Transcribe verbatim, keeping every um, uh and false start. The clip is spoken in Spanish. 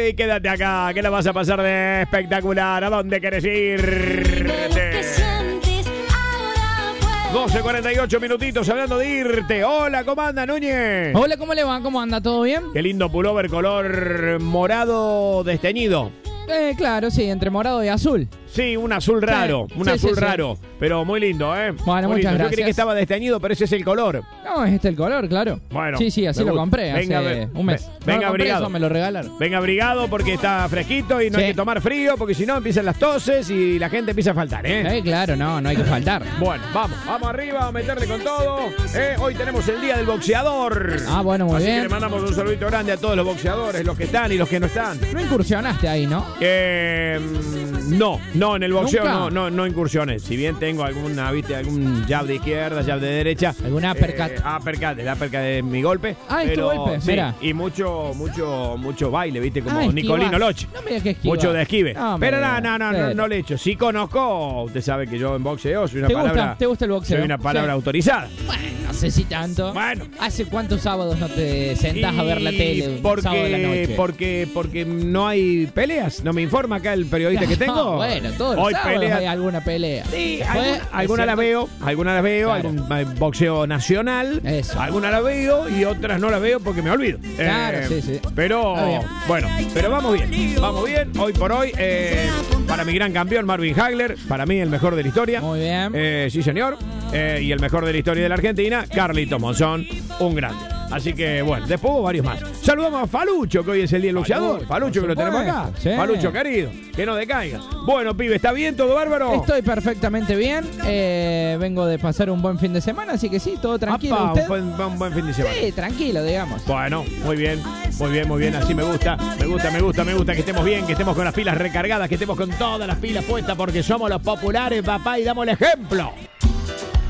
y quédate acá, que la vas a pasar de espectacular. ¿A dónde querés ir? doce cuarenta y ocho minutitos hablando de irte. Hola, ¿cómo anda, Núñez? Hola, ¿cómo le va? ¿Cómo anda? ¿Todo bien? Qué lindo pullover color morado desteñido. Eh, claro, sí, entre morado y azul. Sí, un azul raro, Sí, un sí, azul sí, raro, sí. pero muy lindo, ¿eh? Bueno, muy muchas lindo. Yo gracias. creí que estaba desteñido, pero ese es el color. No, es este el color, claro. Bueno, Sí, sí, así me lo gusta. compré Venga, hace ve- un mes. ve- No venga, lo compré, abrigado. eso me lo regalaron. Venga abrigado porque está fresquito y no Sí. hay que tomar frío porque si no empiezan las toses y la gente empieza a faltar, ¿eh? Eh, claro, no, no hay que faltar. Bueno, vamos, vamos arriba a meterle con todo. ¿eh? Hoy tenemos el Día del Boxeador. Ah, bueno, muy Así bien. que le mandamos un saludito grande a todos los boxeadores, los que están y los que no están. No incursionaste ahí, ¿no? Eh, no, no, en el boxeo ¿Nunca? no, no, no incursiones. Si bien tengo alguna, viste, algún jab de izquierda, jab de derecha. ¿Algún uppercut? Eh, uppercut, el uppercut de mi golpe. Ah, es tu pero, golpe, sí, mira. y mucho, mucho, mucho baile, viste, como Ah, esquivas. Nicolino Loche. No me digas que esquivas. Mucho de esquive. No, pero me no, digas. no, no, no, Pero- no le echo. Sí conozco, usted sabe que yo en boxeo soy una ¿Te palabra. gusta? ¿Te gusta el boxeo? Soy una palabra Sí. autorizada. Bueno, no sé si tanto. Bueno. ¿Hace cuántos sábados no te sentás a ver la Y tele? Porque, sábado de la noche. porque, porque no hay peleas. No me informa acá el periodista que tengo. No, bueno, todos los Hoy sábados peleas. hay alguna pelea. Sí, Después, alguna, es algunas las cierto- veo, algunas las veo, Claro. algún eh, boxeo nacional, Eso. algunas las veo y otras no las veo porque me olvido. Claro, Eh, sí, sí. Pero, Está bien. bueno, pero vamos bien, vamos bien, hoy por hoy, eh, para mi gran campeón Marvin Hagler, para mí el mejor de la historia. Muy bien. Eh, sí, señor. Eh, y el mejor de la historia de la Argentina, Carlitos Monzón, un grande. Así que, bueno, después hubo varios más. Saludamos a Falucho, que hoy es el día del boxeador. Falucho, Falucho, que por lo tenemos acá. supuesto, sí. Falucho, querido, que no decaiga. Bueno, pibe, ¿está bien? ¿Todo bárbaro? Estoy perfectamente bien. Eh, vengo de pasar un buen fin de semana, así que sí, todo tranquilo. Apa, ¿Usted? un, buen, un buen fin de semana. Sí, tranquilo, digamos. Bueno, muy bien, muy bien, muy bien, así me gusta, me gusta, me gusta, me gusta que estemos bien, que estemos con las pilas recargadas, que estemos con todas las pilas puestas porque somos los populares, papá, y damos el ejemplo.